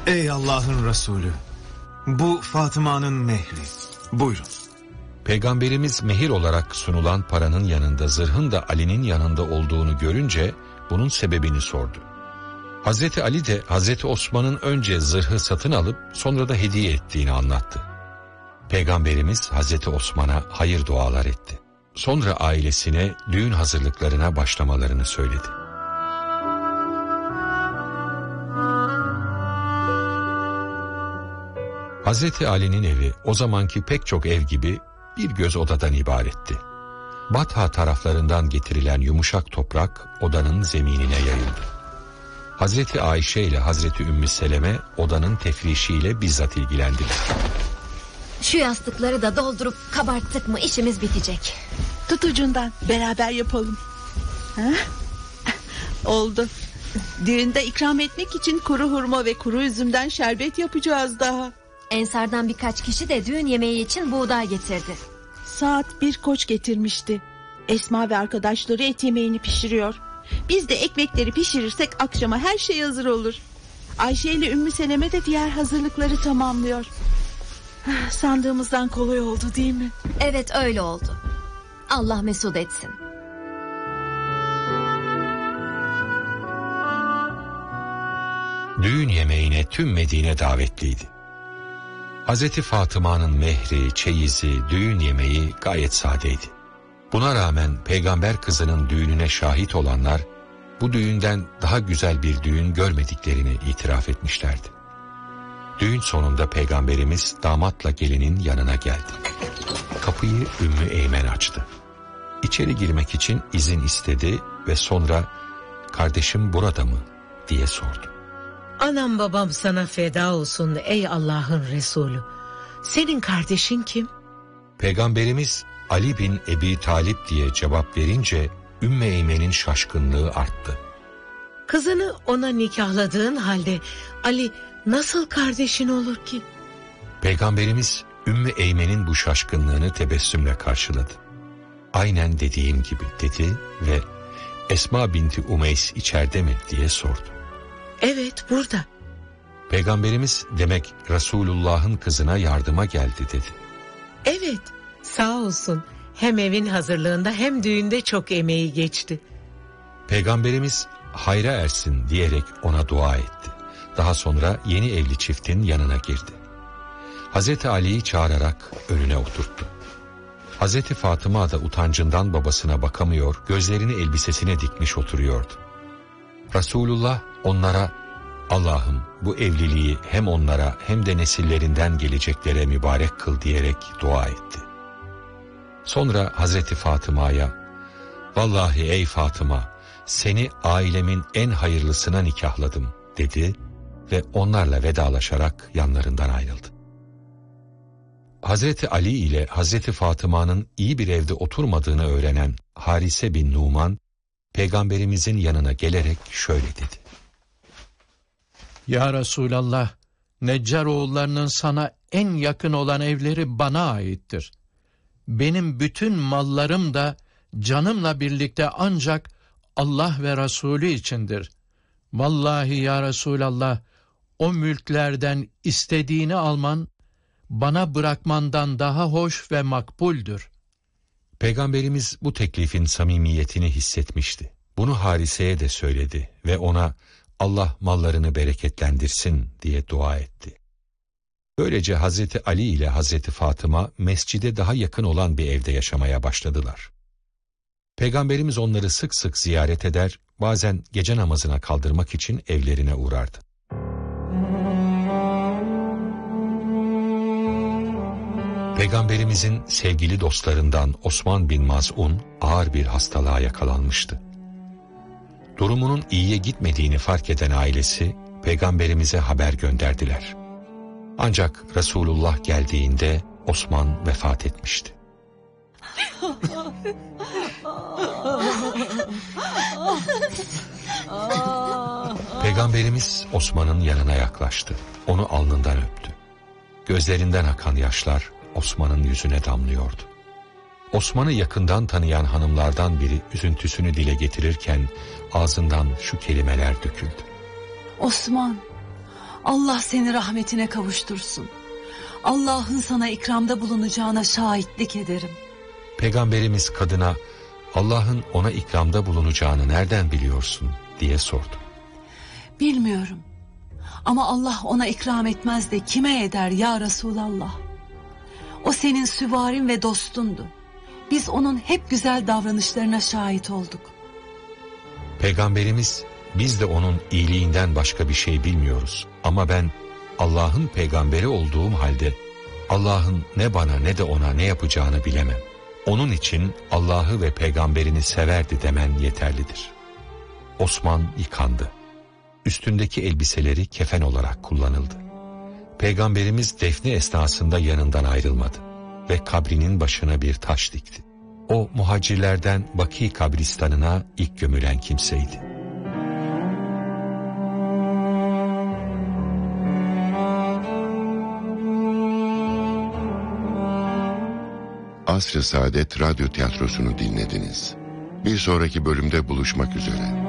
Ey Allah'ın Resulü, bu Fatıma'nın mehri. Buyurun. Peygamberimiz mehir olarak sunulan paranın yanında zırhın da Ali'nin yanında olduğunu görünce bunun sebebini sordu. Hazreti Ali de Hazreti Osman'ın önce zırhı satın alıp sonra da hediye ettiğini anlattı. Peygamberimiz Hazreti Osman'a hayır dualar etti. Sonra ailesine düğün hazırlıklarına başlamalarını söyledi. Hazreti Ali'nin evi o zamanki pek çok ev gibi bir göz odadan ibaretti. Batha taraflarından getirilen yumuşak toprak odanın zeminine yayıldı. Hazreti Ayşe ile Hazreti Ümmü Seleme odanın tefrişiyle bizzat ilgilendiler. Şu yastıkları da doldurup kabarttık mı işimiz bitecek. Tut ucundan, beraber yapalım. Ha? Oldu. Düğünde ikram etmek için kuru hurma ve kuru üzümden şerbet yapacağız daha. Ensardan birkaç kişi de düğün yemeği için buğday getirdi. Saat bir koç getirmişti. Esma ve arkadaşları et yemeğini pişiriyor. Biz de ekmekleri pişirirsek akşama her şey hazır olur. Ayşe ile Ümmü Seleme de diğer hazırlıkları tamamlıyor. Sandığımızdan kolay oldu değil mi? Evet, öyle oldu. Allah mesut etsin. Düğün yemeğine tüm Medine davetliydi. Hazreti Fatıma'nın mehri, çeyizi, düğün yemeği gayet sadeydi. Buna rağmen peygamber kızının düğününe şahit olanlar bu düğünden daha güzel bir düğün görmediklerini itiraf etmişlerdi. Düğün sonunda peygamberimiz damatla gelinin yanına geldi. Kapıyı Ümmü Eymen açtı. İçeri girmek için izin istedi ve sonra "Kardeşim burada mı?" diye sordu. Anam babam sana feda olsun ey Allah'ın Resulü. Senin kardeşin kim? Peygamberimiz Ali bin Ebi Talip diye cevap verince Ümmü Eymen'in şaşkınlığı arttı. Kızını ona nikahladığın halde Ali nasıl kardeşin olur ki? Peygamberimiz Ümmü Eymen'in bu şaşkınlığını tebessümle karşıladı. Aynen dediğim gibi dedi ve Esma binti Umeys içeride mi diye sordu. Evet, burada. Peygamberimiz demek Resulullah'ın kızına yardıma geldi dedi. Evet, sağ olsun. Hem evin hazırlığında hem düğünde çok emeği geçti. Peygamberimiz hayra ersin diyerek ona dua etti. Daha sonra yeni evli çiftin yanına girdi. Hazreti Ali'yi çağırarak önüne oturttu. Hazreti Fatıma da utancından babasına bakamıyor, gözlerini elbisesine dikmiş oturuyordu. Resulullah onlara "Allah'ım bu evliliği hem onlara hem de nesillerinden geleceklere mübarek kıl" diyerek dua etti. Sonra Hazreti Fatıma'ya "Vallahi ey Fatıma, seni ailemin en hayırlısına nikahladım" dedi ve onlarla vedalaşarak yanlarından ayrıldı. Hazreti Ali ile Hazreti Fatıma'nın iyi bir evde oturmadığını öğrenen Harise bin Numan, Peygamberimizin yanına gelerek şöyle dedi. Ya Resulallah, Neccar oğullarının sana en yakın olan evleri bana aittir. Benim bütün mallarım da canımla birlikte ancak Allah ve Resulü içindir. Vallahi ya Resulallah, o mülklerden istediğini alman, bana bırakmandan daha hoş ve makbuldür. Peygamberimiz bu teklifin samimiyetini hissetmişti. Bunu Harise'ye de söyledi ve ona Allah mallarını bereketlendirsin diye dua etti. Böylece Hazreti Ali ile Hazreti Fatıma mescide daha yakın olan bir evde yaşamaya başladılar. Peygamberimiz onları sık sık ziyaret eder, bazen gece namazına kaldırmak için evlerine uğrardı. Peygamberimizin sevgili dostlarından Osman bin Maz'un ağır bir hastalığa yakalanmıştı. Durumunun iyiye gitmediğini fark eden ailesi Peygamberimize haber gönderdiler. Ancak Resulullah geldiğinde Osman vefat etmişti. Peygamberimiz Osman'ın yanına yaklaştı. Onu alnından öptü. Gözlerinden akan yaşlar Osman'ın yüzüne damlıyordu. Osman'ı yakından tanıyan hanımlardan biri üzüntüsünü dile getirirken ağzından şu kelimeler döküldü. Osman, Allah seni rahmetine kavuştursun. Allah'ın sana ikramda bulunacağına şahitlik ederim. Peygamberimiz kadına Allah'ın ona ikramda bulunacağını nereden biliyorsun diye sordu. Bilmiyorum. Ama Allah ona ikram etmez de kime eder ya Resulallah? O senin süvarin ve dostundu. Biz onun hep güzel davranışlarına şahit olduk. Peygamberimiz biz de onun iyiliğinden başka bir şey bilmiyoruz. Ama ben Allah'ın peygamberi olduğum halde Allah'ın ne bana ne de ona ne yapacağını bilemem. Onun için Allah'ı ve peygamberini severdi demen yeterlidir. Osman yıkandı. Üstündeki elbiseleri kefen olarak kullanıldı. Peygamberimiz defni esnasında yanından ayrılmadı ve kabrinin başına bir taş dikti. O muhacirlerden Baki kabristanına ilk gömülen kimseydi. Asr-ı Saadet Radyo Tiyatrosu'nu dinlediniz. Bir sonraki bölümde buluşmak üzere.